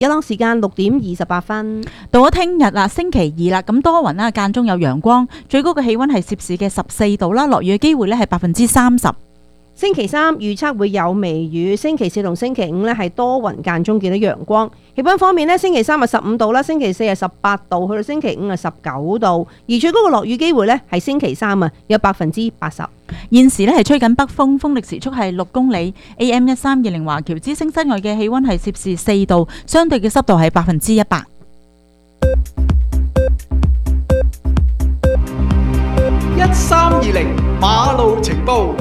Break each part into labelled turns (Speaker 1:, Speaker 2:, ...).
Speaker 1: 日落時間6:28。
Speaker 2: 到咗聽日啦，星期二啦，咁多雲啦，間中有陽光，最高嘅氣溫係攝氏嘅14度啦，落雨嘅機會咧係30%。
Speaker 1: 星期三預測會有微雨，星期四同星期五咧係多雲間中見到陽光。氣溫方面咧，星期三係15度啦，星期四係18度，去到星期五係19度，而最高嘅落雨機會咧係星期三啊，有80%。
Speaker 2: 現時咧係吹緊北風，風力時速係6公里。AM1320華僑之聲室外嘅氣溫係攝氏4度，相對嘅濕度係100%。
Speaker 3: 1320馬路情報。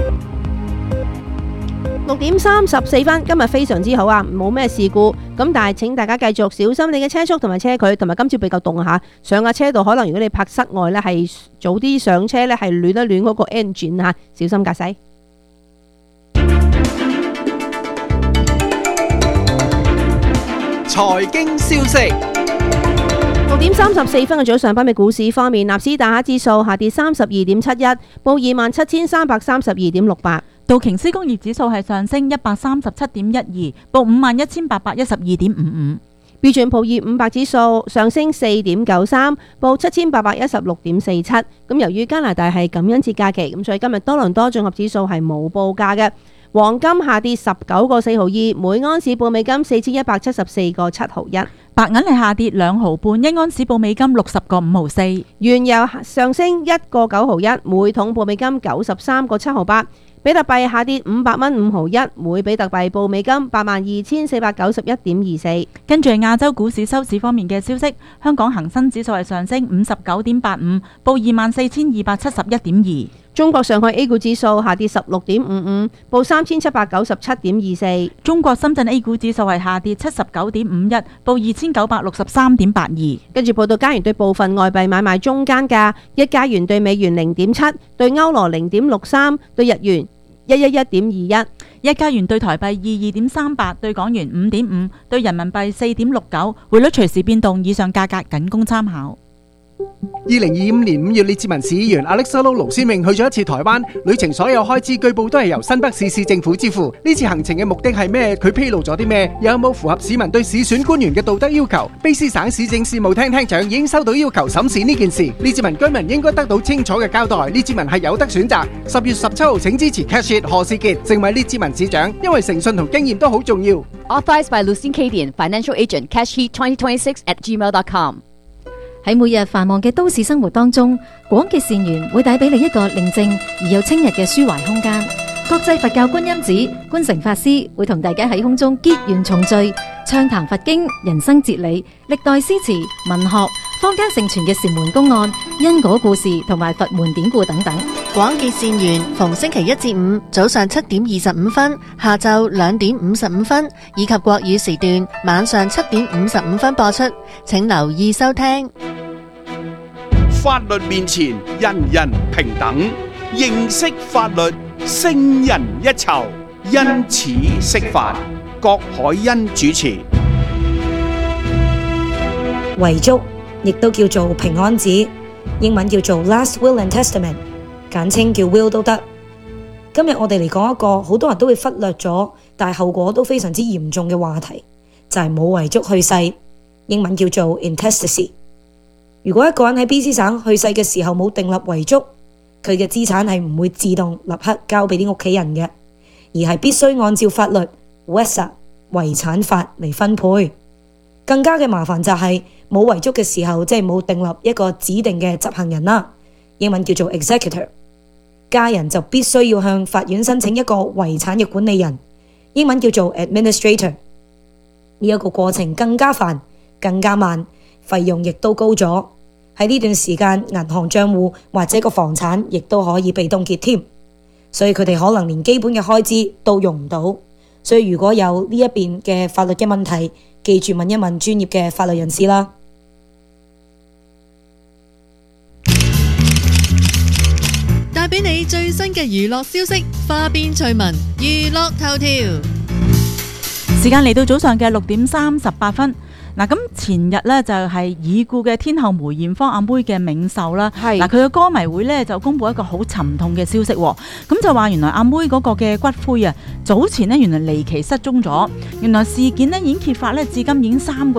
Speaker 1: 6:34，今日非常之好啊，冇咩事故。咁但係請大家繼續小心你嘅車速同埋車距，同埋今朝比較凍吓，上架車度可能如果你泊室外呢，係早啲上車呢，係暖一暖嗰個 engine 吓，小心駕駛。
Speaker 3: 財經消息。
Speaker 1: 6:34嘅早上，北美股市方面，納斯達克指數下跌32.71，報27,332.68。
Speaker 2: 道瓊斯工業指數係上升137.12，報51,812.55。
Speaker 1: 標準普爾500指數上升4.93，報7,816.47。咁由於加拿大係感恩節假期，咁所以今日多倫多綜合指數係冇報價嘅。黃金下跌19個4毫2，每安士報美金4174個7毫1。
Speaker 2: 白銀係下跌2毫半，一安士報美金60個5毫4。
Speaker 1: 原油上升1個9毫1，每桶報美金93個7毫8。比特幣下跌500蚊5毫1，每比特幣報美金82,491.24。跟住亞洲股市收市方面嘅消息，香港恒生指數係上升59.85，報24,271.2。中國上海 A 股指數下跌16.55，報3797.24。中國深圳 A 股指數係下跌79.51，報2963.82。跟住報道加元對部分外幣買賣中間價：一加元對美元0.7，對歐羅0.63，對日元111.21。一加元對台幣22.38，對港元5.5，對人民幣4.69。匯率隨時變動，以上價格僅供參考。
Speaker 3: 2025年5月，列治文市議員 Alexa Low 盧先榮去咗一次台灣，旅程所有開支據報都係由新北市市政府支付。呢次行程嘅目的係咩？佢披露咗啲咩？有冇符合市民對市選官員嘅道德要求？卑詩省市政事務廳廳長已經收到要求審視呢件事，列治文居民應該得到清楚嘅交代。列治文係有得選擇。10月17號請支持 Cash It 何士傑成為列治文市長，因為誠信同經驗都好重要。
Speaker 4: Authorized by Lucien Cadian, Financial Agent, cashheat2026@gmail.com。
Speaker 5: 喺每日繁忙嘅都市生活當中，廣結善緣會帶俾你一個寧靜而又清逸嘅抒懷空間。國際佛教觀音寺觀誠法師會同大家喺空中結緣重聚，暢談佛經、人生哲理、歷代詩詞、文學、坊間盛傳嘅禪門公案、因果故事同埋佛門典故等等。
Speaker 6: 廣結善緣逢星期一至五早上7:25，下晝2:55，以及國語時段晚上7:55播出，請留意收聽。
Speaker 7: 法律面前人人平等，認識法律勝人一籌，因此釋法。郭海欣主持。
Speaker 8: 遺囑亦都叫做平安紙，英文叫做 Last Will and Testament， 簡稱叫 Will 都得。今日我哋嚟講一個好多人都會忽略咗，但係後果都非常之嚴重嘅話題，就係冇遺囑去世，英文叫做 Intestacy。如果一個人喺 BC 省去世嘅時候冇訂立遺囑，佢嘅資產係唔會自動立刻交俾啲屋企人嘅，而係必須按照法律 Wesa 遺產法嚟分配。更加嘅麻煩就係冇遺囑嘅時候，即係冇訂立一個指定嘅執行人啦，英文叫做 Executor。家人就必須要向法院申請一個遺產嘅管理人，英文叫做 Administrator。呢一個過程更加煩，更加慢，費用亦都高咗。喺呢段時間，銀行賬戶或者個房產亦都可以被凍結添，所以佢哋可能連基本嘅開支都用唔到。所以如果有呢一邊嘅法律嘅問題，記住問一問專業嘅法律人士啦。
Speaker 6: 帶俾你最新嘅娛樂消息，花邊趣聞、娛樂頭條。
Speaker 2: 時間嚟到早上嘅6:38。嗱，咁前日咧就係已故嘅天后梅艷芳阿妹嘅冥壽啦。
Speaker 1: 係
Speaker 2: 嗱，佢嘅歌迷會咧就公布一個好沉痛嘅消息，咁就話原來阿妹嗰個嘅骨灰啊，早前呢原來離奇失蹤咗，原來事件呢已經揭發咧，至今已經3個